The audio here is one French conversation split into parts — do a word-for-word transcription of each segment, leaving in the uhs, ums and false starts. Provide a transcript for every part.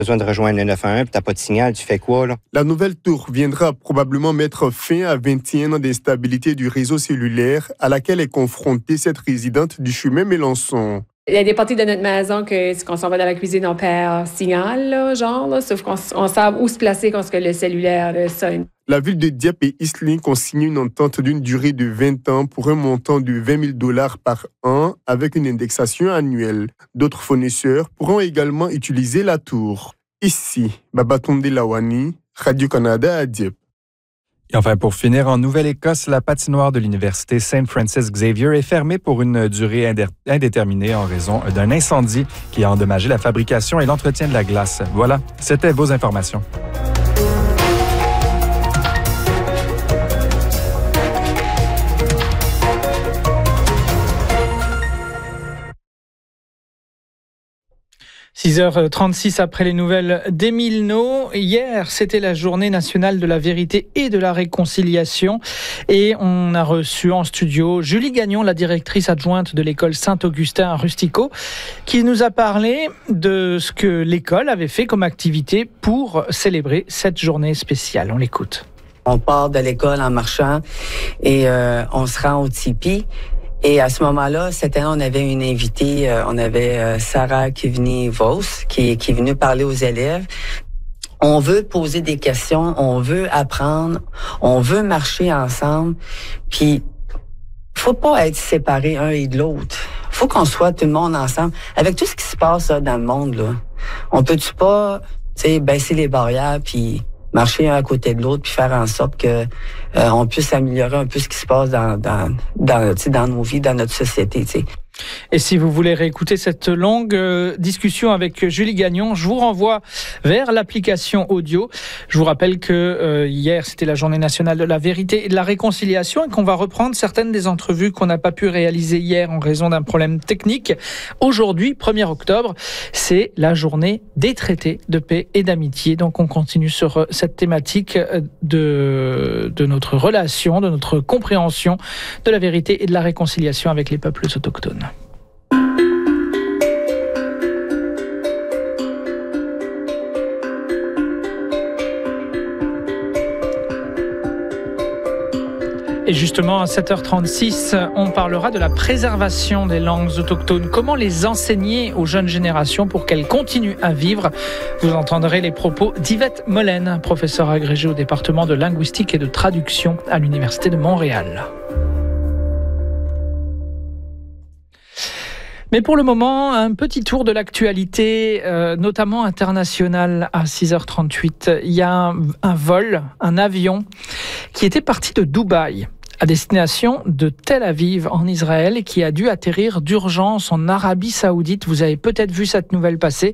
besoin de rejoindre le neuf un un, puis t'as pas de signal, tu fais quoi, là? La nouvelle tour viendra probablement mettre fin à vingt et un ans d'instabilité du réseau cellulaire à laquelle est confrontée cette résidente du chemin Mélenchon. Il y a des parties de notre maison que, quand on s'en va dans la cuisine, on perd signal, là, genre, là, sauf qu'on on sait où se placer quand le cellulaire là, sonne. La ville de Dieppe et Eastlink ont signé une entente d'une durée de vingt ans pour un montant de vingt mille dollars par an avec une indexation annuelle. D'autres fournisseurs pourront également utiliser la tour. Ici, Babatunde Lawani, Radio-Canada à Dieppe. Et enfin, pour finir, en Nouvelle-Écosse, la patinoire de l'université Saint Francis Xavier est fermée pour une durée indé- indéterminée en raison d'un incendie qui a endommagé la fabrication et l'entretien de la glace. Voilà, c'était vos informations. six heures trente-six après les nouvelles d'Émile No. Hier, c'était la journée nationale de la vérité et de la réconciliation. Et on a reçu en studio Julie Gagnon, la directrice adjointe de l'école Saint-Augustin à Rustico, qui nous a parlé de ce que l'école avait fait comme activité pour célébrer cette journée spéciale. On l'écoute. On part de l'école en marchant et euh, on se rend au tipi. Et à ce moment-là, cette année, on avait une invitée, euh, on avait euh, Sarah Kivny-Vos qui, qui est venue parler aux élèves. On veut poser des questions, on veut apprendre, on veut marcher ensemble. Puis, faut pas être séparés un et de l'autre. Faut qu'on soit tout le monde ensemble. Avec tout ce qui se passe là, dans le monde, là, on peut-tu pas, tu sais, baisser les barrières puis marcher un à côté de l'autre puis faire en sorte que euh, on puisse améliorer un peu ce qui se passe dans dans dans, dans nos vies, dans notre société, tu sais. Et si vous voulez réécouter cette longue euh, discussion avec Julie Gagnon, je vous renvoie vers l'application audio. Je vous rappelle que euh, hier, c'était la journée nationale de la vérité et de la réconciliation et qu'on va reprendre certaines des entrevues qu'on n'a pas pu réaliser hier en raison d'un problème technique. Aujourd'hui, premier octobre, c'est la journée des traités de paix et d'amitié. Donc on continue sur euh, cette thématique de, de notre relation, de notre compréhension de la vérité et de la réconciliation avec les peuples autochtones. Et justement, à sept heures trente-six, on parlera de la préservation des langues autochtones. Comment les enseigner aux jeunes générations pour qu'elles continuent à vivre? Vous entendrez les propos d'Yvette Molène, professeure agrégée au département de linguistique et de traduction à l'Université de Montréal. Mais pour le moment, un petit tour de l'actualité, euh, notamment internationale à six heures trente-huit. Il y a un, un vol, un avion qui était parti de Dubaï à destination de Tel Aviv en Israël et qui a dû atterrir d'urgence en Arabie Saoudite. Vous avez peut-être vu cette nouvelle passer.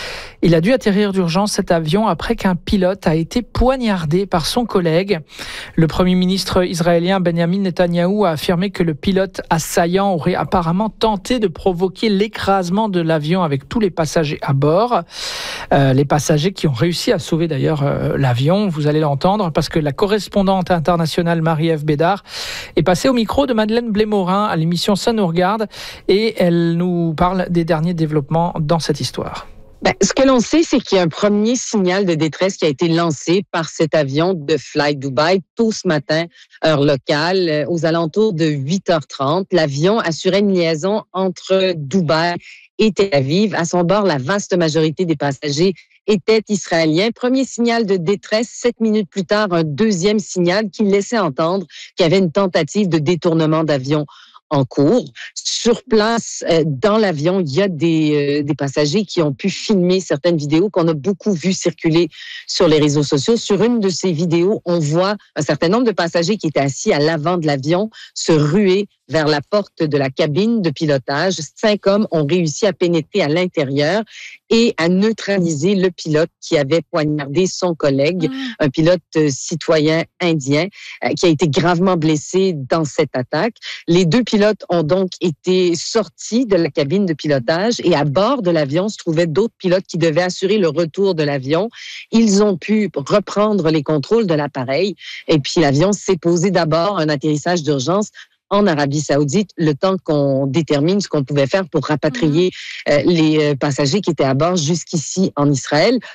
Il a dû atterrir d'urgence cet avion après qu'un pilote a été poignardé par son collègue. Le Premier ministre israélien Benjamin Netanyahou a affirmé que le pilote assaillant aurait apparemment tenté de provoquer l'écrasement de l'avion avec tous les passagers à bord. Euh, les passagers qui ont réussi à sauver d'ailleurs euh, l'avion, vous allez l'entendre, parce que la correspondante internationale Marie-Ève Bédard est passée au micro de Madeleine Blais-Morin à l'émission Ça nous regarde et elle nous parle des derniers développements dans cette histoire. Ben, ce que l'on sait, c'est qu'il y a un premier signal de détresse qui a été lancé par cet avion de Fly Dubai tôt ce matin, heure locale, aux alentours de huit heures trente. L'avion assurait une liaison entre Dubaï et Tel Aviv. À son bord, la vaste majorité des passagers étaient israéliens. Premier signal de détresse, sept minutes plus tard, un deuxième signal qui laissait entendre qu'il y avait une tentative de détournement d'avion en cours. Sur place, euh, dans l'avion, il y a des, euh, des passagers qui ont pu filmer certaines vidéos qu'on a beaucoup vues circuler sur les réseaux sociaux. Sur une de ces vidéos, on voit un certain nombre de passagers qui étaient assis à l'avant de l'avion se ruer vers la porte de la cabine de pilotage. Cinq hommes ont réussi à pénétrer à l'intérieur et à neutraliser le pilote qui avait poignardé son collègue, mmh. un pilote euh, citoyen indien euh, qui a été gravement blessé dans cette attaque. Les deux pilotes ont donc été sortis de la cabine de pilotage et à bord de l'avion se trouvaient d'autres pilotes qui devaient assurer le retour de l'avion. Ils ont pu reprendre les contrôles de l'appareil et puis l'avion s'est posé d'abord un atterrissage d'urgence en Arabie Saoudite, le temps qu'on détermine ce qu'on pouvait faire pour rapatrier euh, les passagers qui étaient à bord jusqu'ici en Israël.